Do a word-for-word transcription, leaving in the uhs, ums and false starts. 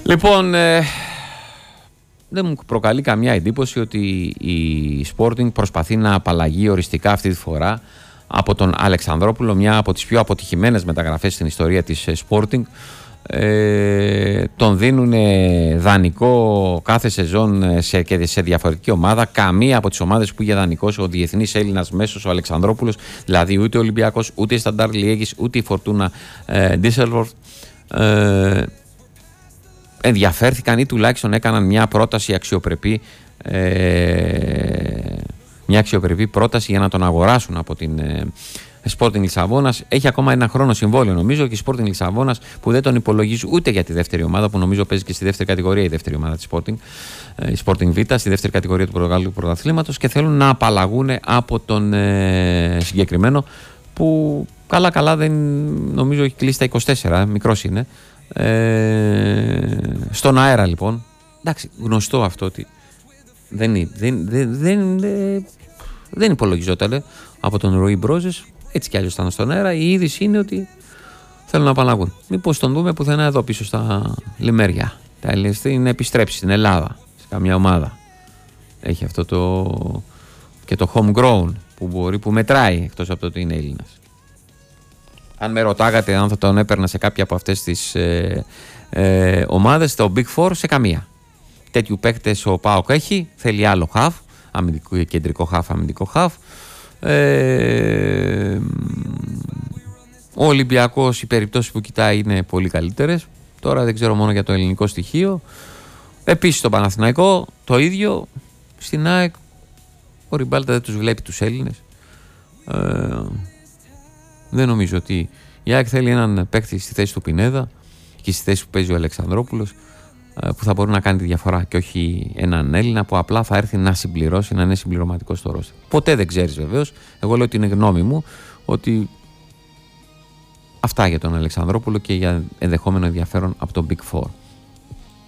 Λοιπόν, ε, δεν μου προκαλεί καμιά εντύπωση ότι η Sporting προσπαθεί να απαλλαγεί οριστικά αυτή τη φορά από τον Αλεξανδρόπουλο, μια από τις πιο αποτυχημένες μεταγραφές στην ιστορία της Sporting. Ε, τον δίνουν δανεικό κάθε σεζόν σε, και σε διαφορετική ομάδα. Καμία από τις ομάδες που είχε δανεικός ο διεθνής Έλληνας μέσος ο Αλεξανδρόπουλος, δηλαδή ούτε ο Ολυμπιακός, ούτε η Σταντάρ Λιέγης, ούτε η Φορτούνα ε, Ντίσελβορθ, ε, ενδιαφέρθηκαν ή τουλάχιστον έκαναν μια πρόταση αξιοπρεπή, ε, μια αξιοπρεπή πρόταση για να τον αγοράσουν από την ε, Sporting Λισαβόνας. Έχει ακόμα ένα χρόνο συμβόλαιο νομίζω και η Sporting Λισαβόνας που δεν τον υπολογίζει ούτε για τη δεύτερη ομάδα, που νομίζω παίζει και στη δεύτερη κατηγορία η δεύτερη ομάδα της Sporting, η Sporting Β, στη δεύτερη κατηγορία του Πορτογαλικού Πρωταθλήματος, και θέλουν να απαλλαγούν από τον ε, συγκεκριμένο που καλά καλά δεν νομίζω έχει κλείσει τα είκοσι τέσσερα, μικρός είναι. Ε, στον αέρα λοιπόν, εντάξει, γνωστό αυτό ότι δεν, δεν, δεν, δεν, δεν υπολογιζόταν από τον Ροή Μπρόζες. Έτσι κι αλλιώς ήταν στον αέρα. Η είδηση είναι ότι θέλουν να απαλλαγούν. Μήπως τον δούμε πουθενά εδώ πίσω στα λιμέρια. Τα είναι επιστρέψει στην Ελλάδα, σε καμιά ομάδα. Έχει αυτό το και το homegrown που μπορεί, που μετράει, εκτός από το ότι είναι Έλληνας. Αν με ρωτάγατε αν θα τον έπαιρνα σε κάποια από αυτές τις ε, ε, ομάδες, το Big Four, σε καμία. Τέτοιου παίκτες ο ΠΑΟΚ έχει, θέλει άλλο χαφ, αμυντικό, κεντρικό χαφ, αμυντικό χαφ. Ε, ο Ολυμπιακός, οι περιπτώσεις που κοιτάει είναι πολύ καλύτερες. Τώρα δεν ξέρω μόνο για το ελληνικό στοιχείο. Επίσης το Παναθηναϊκό το ίδιο. Στην ΑΕΚ ο Ριμπάλτα δεν τους βλέπει τους Έλληνες. ε, Δεν νομίζω ότι η ΑΕΚ θέλει έναν παίκτη στη θέση του Πινέδα και στη θέση που παίζει ο Αλεξανδρόπουλος, που θα μπορεί να κάνει τη διαφορά και όχι έναν Έλληνα που απλά θα έρθει να συμπληρώσει, να είναι συμπληρωματικό στο ρόστερ. Ποτέ δεν ξέρεις βεβαίως. Εγώ λέω ότι είναι γνώμη μου ότι αυτά για τον Αλεξανδρόπουλο και για ενδεχόμενο ενδιαφέρον από τον Big Four.